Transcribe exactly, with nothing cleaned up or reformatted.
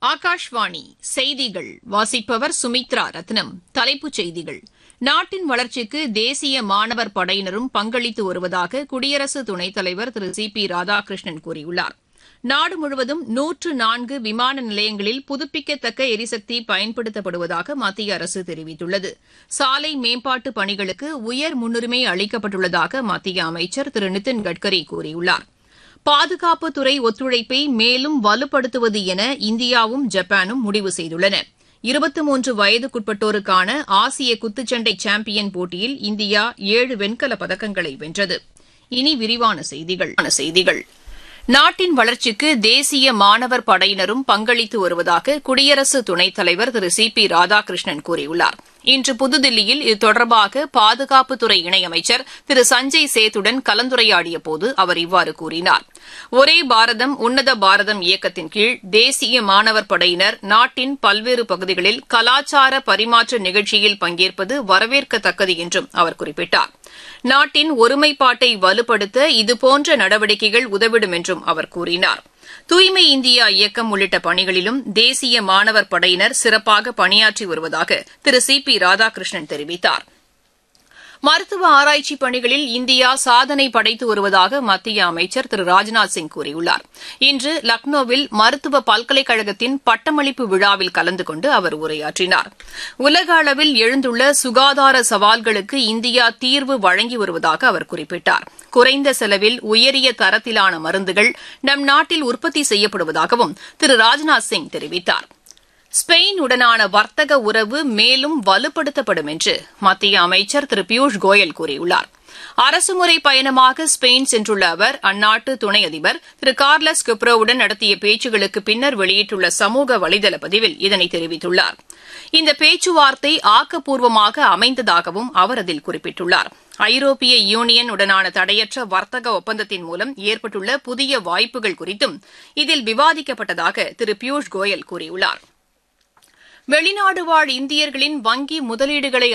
ஆகாஷ்வாணி செய்திகள் வாசிப்பவர் சுமித்ரா ரத்னம். தலைப்புச் செய்திகள்: நாட்டின் வளர்ச்சிக்கு தேசிய மாணவர் படையினரும் பங்களித்து வருவதாக குடியரசு துணைத் தலைவர் திரு சி பி ராதாகிருஷ்ணன் கூறியுள்ளார். நாடு முழுவதும் நூற்று நான்கு விமான நிலையங்களில் புதுப்பிக்கத்தக்க எரிசக்தி பயன்படுத்தப்படுவதாக மத்திய அரசு தெரிவித்துள்ளது. சாலை மேம்பாட்டு பணிகளுக்கு உயர் முன்னுரிமை அளிக்கப்பட்டுள்ளதாக மத்திய அமைச்சர் திரு நிதின் கட்கரி கூறியுள்ளார். பாதுகாப்புத்துறை ஒத்துழைப்பை மேலும் வலுப்படுத்துவது என இந்தியாவும் ஜப்பானும் முடிவு செய்துள்ளன. இருபத்தி மூன்று வயதுக்குட்பட்டோருக்கான ஆசிய குத்துச்சண்டை சாம்பியன் போட்டியில் இந்தியா ஏழு வெண்கலப் பதக்கங்களை வென்றது. இனி விரிவான செய்திகள். நாட்டின் வளர்ச்சிக்கு தேசிய மாணவர் படையினரும் பங்களித்து வருவதாக குடியரசு துணைத் தலைவர் திரு சி பி ராதாகிருஷ்ணன் கூறியுள்ளார். இன்று புதுதில்லியில் இது தொடர்பாக பாதுகாப்புத்துறை இணையமைச்சர் திரு சஞ்சய் சேத்துடன் கலந்துரையாடியபோது அவர் இவ்வாறு கூறினார். ஒரே பாரதம் உன்னத பாரதம் இயக்கத்தின் கீழ் தேசிய மாணவர் படையினர் நாட்டின் பல்வேறு பகுதிகளில் கலாச்சார பரிமாற்ற நிகழ்ச்சியில் பங்கேற்பது வரவேற்கத்தக்கது என்றும் அவர் குறிப்பிட்டார். நாட்டின் ஒருமைப்பாட்டை வலுப்படுத்த இதுபோன்ற நடவடிக்கைகள் உதவிடும் என்றும் அவர் கூறினார். தூய்மை இந்தியா இயக்கம் உள்ளிட்ட பணிகளிலும் தேசிய மாணவர் படையினர் சிறப்பாக பணியாற்றி வருவதாக திரு சி பி ராதாகிருஷ்ணன் தெரிவித்தார். மருத்துவ ஆராய்ச்சிப் பணிகளில் இந்தியா சாதனை படைத்து வருவதாக மத்திய அமைச்சர் திரு ராஜ்நாத் சிங் கூறியுள்ளார். இன்று லக்னோவில் மருத்துவ பல்கலைக்கழகத்தின் பட்டமளிப்பு விழாவில் கலந்து கொண்டு அவர் உரையாற்றினார். உலக அளவில் எழுந்துள்ள சுகாதார சவால்களுக்கு இந்தியா தீர்வு வழங்கி வருவதாக அவர் குறிப்பிட்டார். குறைந்த செலவில் உயரிய தரத்திலான மருந்துகள் நம் நாட்டில் உற்பத்தி செய்யப்படுவதாகவும் திரு ராஜ்நாத் சிங் தெரிவித்தார். ஸ்பெயின் உடனான வர்த்தக உறவு மேலும் வலுப்படுத்தப்படும் என்று மத்திய அமைச்சர் திரு பியூஷ் கோயல் கூறியுள்ளார். அரசுமுறை பயணமாக ஸ்பெயின் சென்றுள்ள அவர் அந்நாட்டு துணை அதிபர் திரு கார்லஸ் கெப்ரோவுடன் நடத்திய பேச்சுகளுக்கு பின்னர் வெளியிட்டுள்ள சமூக வலைதள பதிவில் இதனை தெரிவித்துள்ளார். இந்த பேச்சுவார்த்தை ஆக்கப்பூர்வமாக அமைந்ததாகவும் அவர் அதில் குறிப்பிட்டுள்ளார். ஐரோப்பிய யூனியன் உடனான தடையற்ற வர்த்தக ஒப்பந்தத்தின் மூலம் ஏற்பட்டுள்ள புதிய வாய்ப்புகள் குறித்தும் இதில் விவாதிக்கப்பட்டதாக திரு பியூஷ் கோயல் கூறியுள்ளார். வெளிநாடு வாழ் இந்தியர்களின் வங்கி முதலீடுகளை